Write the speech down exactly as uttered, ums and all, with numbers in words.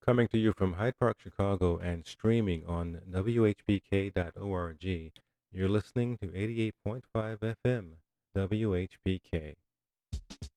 Coming to you from Hyde Park, Chicago, and streaming on W H P K dot org, you're listening to eighty-eight point five F M, W H P K.